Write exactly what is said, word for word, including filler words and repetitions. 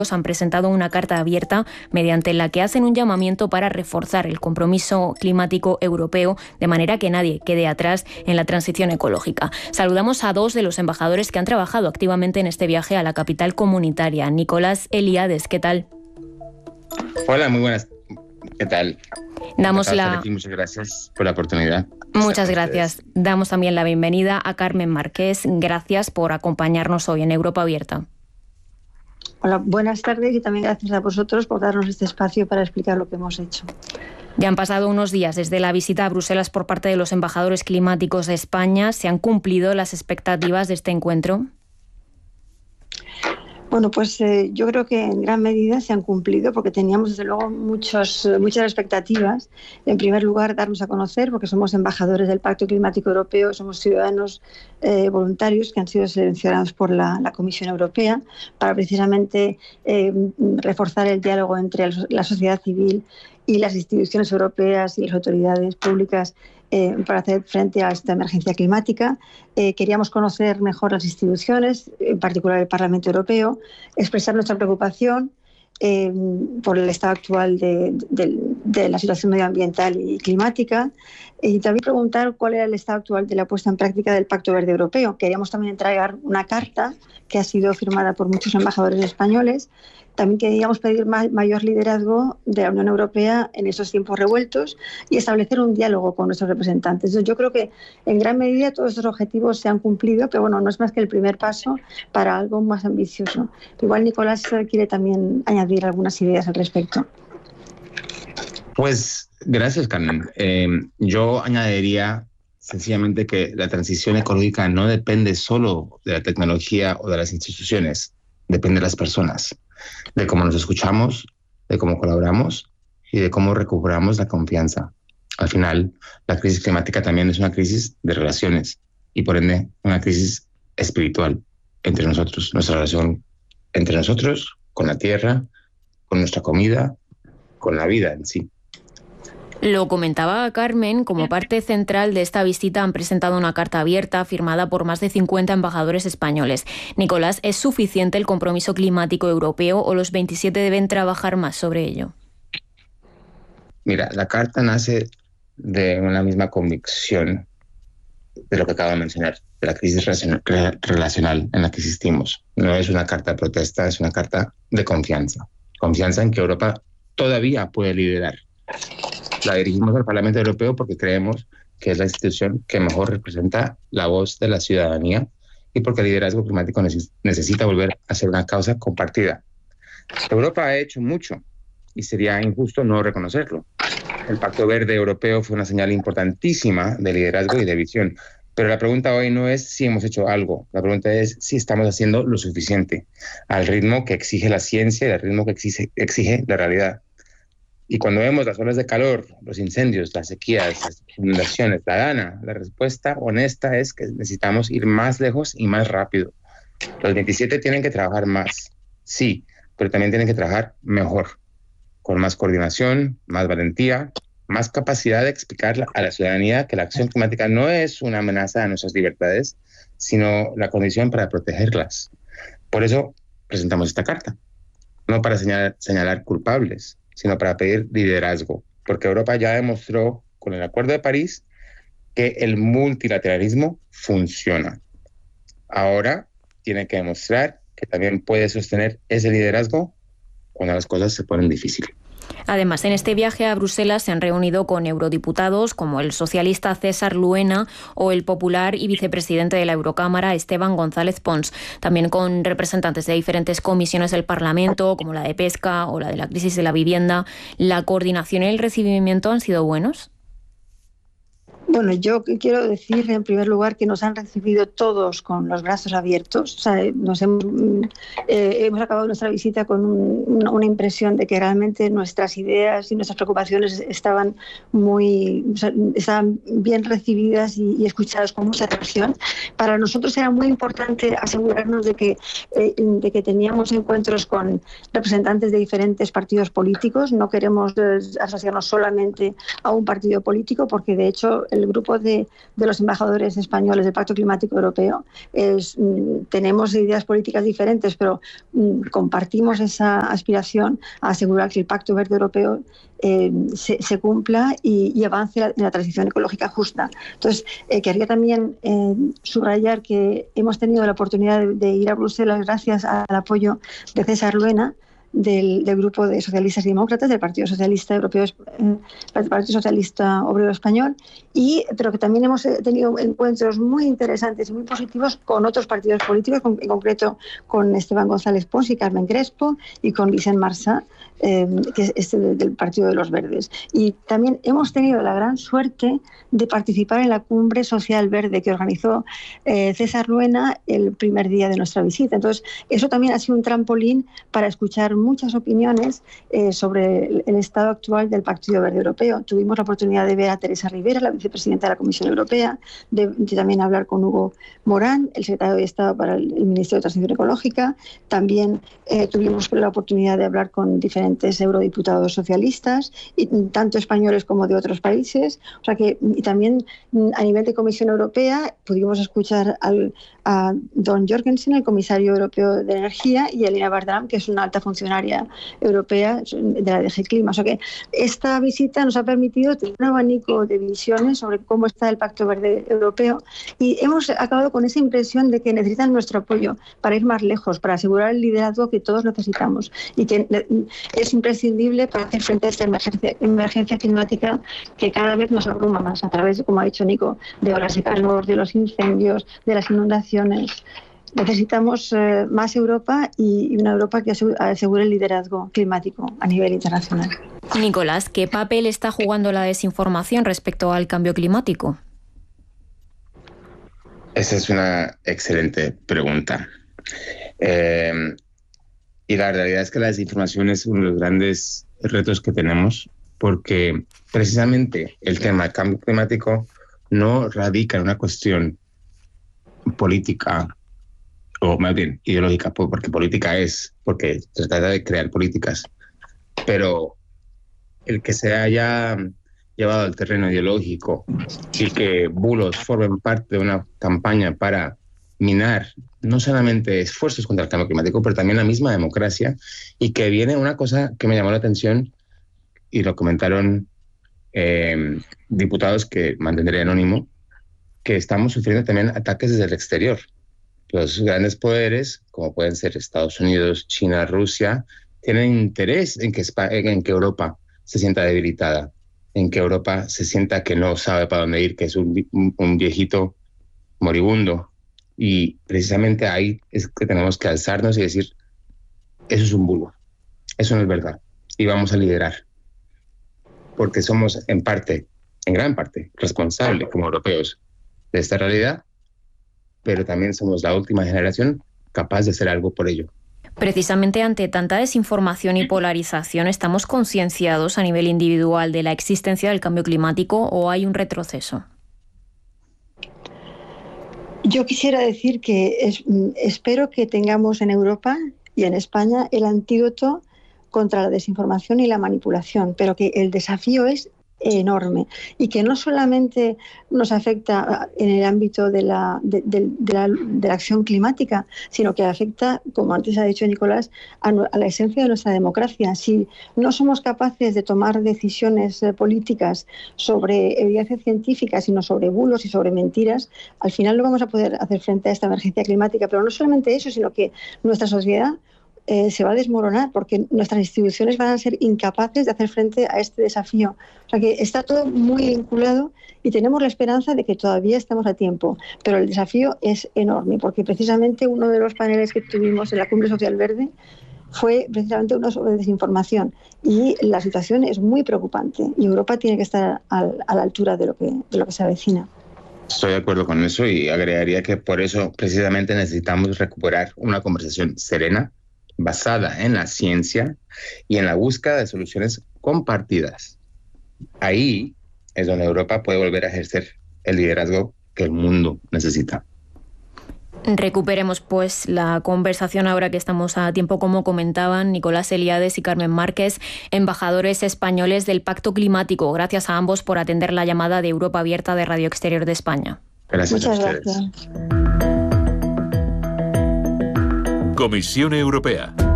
han presentado una carta abierta mediante la que hacen un llamamiento para reforzar el compromiso climático europeo de manera que nadie quede atrás en la transición ecológica. Saludamos a dos de los embajadores que han trabajado activamente en este viaje a la capital comunitaria. Nicolás Eliades, ¿qué tal? Hola, muy buenas. ¿Qué tal? Damos la... aquí. Muchas gracias por la oportunidad. Muchas gracias. Damos también la bienvenida a Carmen Marqués. Gracias por acompañarnos hoy en Europa Abierta. Hola, buenas tardes y también gracias a vosotros por darnos este espacio para explicar lo que hemos hecho. Ya han pasado unos días desde la visita a Bruselas por parte de los embajadores climáticos de España. ¿Se han cumplido las expectativas de este encuentro? Bueno, pues eh, yo creo que en gran medida se han cumplido porque teníamos desde luego muchos, muchas expectativas. En primer lugar, darnos a conocer porque somos embajadores del Pacto Climático Europeo, somos ciudadanos eh, voluntarios que han sido seleccionados por la, la Comisión Europea para precisamente eh, reforzar el diálogo entre la sociedad civil y las instituciones europeas y las autoridades públicas eh, para hacer frente a esta emergencia climática. Eh, queríamos conocer mejor las instituciones, en particular el Parlamento Europeo, expresar nuestra preocupación eh, por el estado actual de, de, de la situación medioambiental y climática y también preguntar cuál era el estado actual de la puesta en práctica del Pacto Verde Europeo. Queríamos también entregar una carta que ha sido firmada por muchos embajadores españoles. También queríamos pedir mayor liderazgo de la Unión Europea en esos tiempos revueltos y establecer un diálogo con nuestros representantes. Yo creo que en gran medida todos estos objetivos se han cumplido, pero bueno, no es más que el primer paso para algo más ambicioso. Igual Nicolás quiere también añadir algunas ideas al respecto. Pues gracias, Carmen. Eh, yo añadiría sencillamente que la transición ecológica no depende solo de la tecnología o de las instituciones, depende de las personas, de cómo nos escuchamos, de cómo colaboramos y de cómo recuperamos la confianza. Al final, la crisis climática también es una crisis de relaciones y por ende una crisis espiritual entre nosotros, nuestra relación entre nosotros, con la tierra, con nuestra comida, con la vida en sí. Lo comentaba Carmen, como parte central de esta visita han presentado una carta abierta firmada por más de cincuenta embajadores españoles. Nicolás, ¿es suficiente el compromiso climático europeo o los veintisiete deben trabajar más sobre ello? Mira, la carta nace de una misma convicción de lo que acabo de mencionar, de la crisis relacional en la que existimos. No es una carta de protesta, es una carta de confianza. Confianza en que Europa todavía puede liderar. La dirigimos al Parlamento Europeo porque creemos que es la institución que mejor representa la voz de la ciudadanía y porque el liderazgo climático neces- necesita volver a ser una causa compartida. Europa ha hecho mucho y sería injusto no reconocerlo. El Pacto Verde Europeo fue una señal importantísima de liderazgo y de visión, pero la pregunta hoy no es si hemos hecho algo, la pregunta es si estamos haciendo lo suficiente al ritmo que exige la ciencia y al ritmo que exige, exige la realidad. Y cuando vemos las olas de calor, los incendios, las sequías, las inundaciones, la gana, la respuesta honesta es que necesitamos ir más lejos y más rápido. Los veintisiete tienen que trabajar más, sí, pero también tienen que trabajar mejor, con más coordinación, más valentía, más capacidad de explicar a la ciudadanía que la acción climática no es una amenaza a nuestras libertades, sino la condición para protegerlas. Por eso presentamos esta carta, no para señalar, señalar culpables, sino para pedir liderazgo, porque Europa ya demostró con el Acuerdo de París que el multilateralismo funciona. Ahora tiene que demostrar que también puede sostener ese liderazgo cuando las cosas se ponen difíciles. Además, en este viaje a Bruselas se han reunido con eurodiputados como el socialista César Luena o el popular y vicepresidente de la Eurocámara Esteban González Pons. También con representantes de diferentes comisiones del Parlamento, como la de Pesca o la de la crisis de la vivienda. ¿La coordinación y el recibimiento han sido buenos? Bueno, yo quiero decir en primer lugar que nos han recibido todos con los brazos abiertos. O sea, nos hemos, eh, hemos acabado nuestra visita con un, una, una impresión de que realmente nuestras ideas y nuestras preocupaciones estaban muy, o sea, estaban bien recibidas y, y escuchadas con mucha atención. Para nosotros era muy importante asegurarnos de que, eh, de que teníamos encuentros con representantes de diferentes partidos políticos. No queremos asociarnos solamente a un partido político porque de hecho el el grupo de, de los embajadores españoles del Pacto Climático Europeo es, mm, tenemos ideas políticas diferentes, pero mm, compartimos esa aspiración a asegurar que el Pacto Verde Europeo eh, se, se cumpla y, y avance la, en la transición ecológica justa. Entonces, eh, quería también eh, subrayar que hemos tenido la oportunidad de, de ir a Bruselas gracias al apoyo de César Luena, Del, del grupo de socialistas y demócratas del Partido Socialista Europeo, eh, Partido Socialista Obrero Español, y pero que también hemos tenido encuentros muy interesantes y muy positivos con otros partidos políticos, con, en concreto con Esteban González Pons y Carmen Crespo y con Vicent Marsá, eh, que es este del Partido de los Verdes. Y también hemos tenido la gran suerte de participar en la Cumbre Social Verde que organizó eh, César Luena el primer día de nuestra visita. Entonces, eso también ha sido un trampolín para escuchar muchas opiniones eh, sobre el, el estado actual del Partido Verde Europeo. Tuvimos la oportunidad de ver a Teresa Rivera, la vicepresidenta de la Comisión Europea, de, de también hablar con Hugo Morán, el secretario de Estado para el, el Ministerio de Transición Ecológica. También eh, tuvimos la oportunidad de hablar con diferentes eurodiputados socialistas, y, tanto españoles como de otros países. O sea que, y también a nivel de Comisión Europea pudimos escuchar al, a Don Jorgensen, el comisario europeo de Energía, y a Elena Bardalam, que es una alta funcionaria europea de la D G Clima. O sea que esta visita nos ha permitido tener un abanico de visiones sobre cómo está el Pacto Verde Europeo, y hemos acabado con esa impresión de que necesitan nuestro apoyo para ir más lejos, para asegurar el liderazgo que todos necesitamos y que es imprescindible para hacer frente a esta emergencia, emergencia climática que cada vez nos abruma más a través, como ha dicho Nico, de olas de calor, de los incendios, de las inundaciones. Necesitamos eh, más Europa y una Europa que asegure el liderazgo climático a nivel internacional. Nicolás, ¿qué papel está jugando la desinformación respecto al cambio climático? Esa es una excelente pregunta. Eh, y la realidad es que la desinformación es uno de los grandes retos que tenemos, porque precisamente el tema del cambio climático no radica en una cuestión política, o más bien ideológica, porque política es, porque se trata de crear políticas, pero el que se haya llevado al terreno ideológico y que bulos formen parte de una campaña para minar no solamente esfuerzos contra el cambio climático, pero también la misma democracia, y que viene una cosa que me llamó la atención, y lo comentaron eh, diputados que mantendré anónimo, que estamos sufriendo también ataques desde el exterior. Los grandes poderes, como pueden ser Estados Unidos, China, Rusia, tienen interés en que, en que Europa se sienta debilitada, en que Europa se sienta que no sabe para dónde ir, que es un, un viejito moribundo. Y precisamente ahí es que tenemos que alzarnos y decir, eso es un bulo, eso no es verdad, y vamos a liderar. Porque somos en parte, en gran parte, responsables como europeos de esta realidad, pero también somos la última generación capaz de hacer algo por ello. Precisamente ante tanta desinformación y polarización, ¿estamos concienciados a nivel individual de la existencia del cambio climático o hay un retroceso? Yo quisiera decir que es, espero que tengamos en Europa y en España el antídoto contra la desinformación y la manipulación, pero que el desafío es enorme y que no solamente nos afecta en el ámbito de la, de, de, de, la, de la acción climática, sino que afecta, como antes ha dicho Nicolás, a, a la esencia de nuestra democracia. Si no somos capaces de tomar decisiones eh, políticas sobre evidencia científica, sino sobre bulos y sobre mentiras, al final no vamos a poder hacer frente a esta emergencia climática. Pero no solamente eso, sino que nuestra sociedad Eh, se va a desmoronar porque nuestras instituciones van a ser incapaces de hacer frente a este desafío. O sea que está todo muy vinculado y tenemos la esperanza de que todavía estamos a tiempo, pero el desafío es enorme porque precisamente uno de los paneles que tuvimos en la Cumbre Social Verde fue precisamente uno sobre desinformación y la situación es muy preocupante y Europa tiene que estar a, a la altura de lo que, de lo que se avecina. Estoy de acuerdo con eso y agregaría que por eso precisamente necesitamos recuperar una conversación serena, basada en la ciencia y en la búsqueda de soluciones compartidas. Ahí es donde Europa puede volver a ejercer el liderazgo que el mundo necesita. Recuperemos pues la conversación ahora que estamos a tiempo, como comentaban Nicolás Eliades y Carmen Márquez, embajadores españoles del Pacto Climático. Gracias a ambos por atender la llamada de Europa Abierta de Radio Exterior de España. Gracias. Muchas a ustedes. gracias. Comisión Europea.